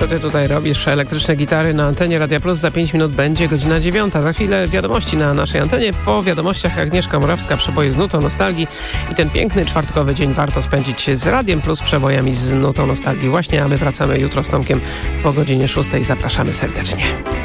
Co ty tutaj robisz? Elektryczne gitary na antenie Radia Plus. Za 5 minut będzie godzina 9. Za chwilę wiadomości na naszej antenie. Po wiadomościach Agnieszka Morawska, przeboje z nutą nostalgii. I ten piękny czwartkowy dzień warto spędzić z Radiem Plus, przebojami z nutą nostalgii właśnie, a my wracamy jutro z Tomkiem po godzinie 6. Zapraszamy serdecznie.